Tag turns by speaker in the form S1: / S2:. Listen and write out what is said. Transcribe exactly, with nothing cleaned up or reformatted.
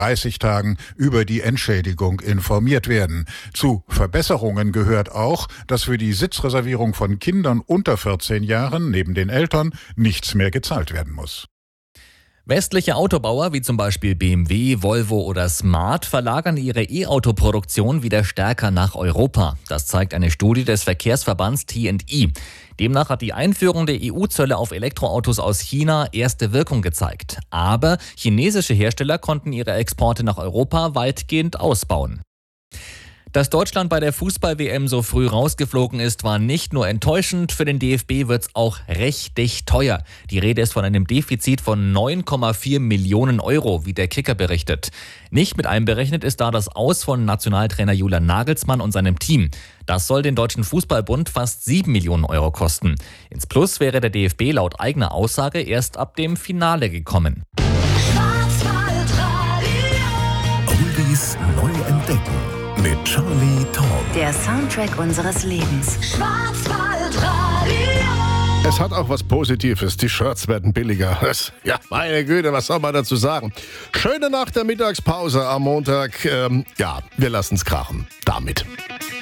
S1: dreißig Tagen über die Entschädigung informiert werden. Zu Verbesserungen gehört auch, dass für die Sitzreservierung von Kindern unter vierzehn Jahren neben den Eltern nichts mehr gezahlt werden muss.
S2: Westliche Autobauer wie zum Beispiel B M W, Volvo oder Smart verlagern ihre E-Auto-Produktion wieder stärker nach Europa. Das zeigt eine Studie des Verkehrsverbands T und I. Demnach hat die Einführung der E U-Zölle auf Elektroautos aus China erste Wirkung gezeigt. Aber chinesische Hersteller konnten ihre Exporte nach Europa weitgehend ausbauen. Dass Deutschland bei der Fußball-W M so früh rausgeflogen ist, war nicht nur enttäuschend, für den D F B wird's auch richtig teuer. Die Rede ist von einem Defizit von neun Komma vier Millionen Euro, wie der Kicker berichtet. Nicht mit einberechnet ist da das Aus von Nationaltrainer Julian Nagelsmann und seinem Team. Das soll den Deutschen Fußballbund fast sieben Millionen Euro kosten. Ins Plus wäre der D F B laut eigener Aussage erst ab dem Finale gekommen.
S3: Oldies neu entdecken. Mit Charlie Tom.
S4: Der Soundtrack unseres Lebens.
S5: Schwarzwaldradio.
S6: Es hat auch was Positives. Die Shirts werden billiger. Das, ja, meine Güte, was soll man dazu sagen? Schöne Nacht der Mittagspause am Montag. Ähm, ja, wir lassen's krachen. Damit.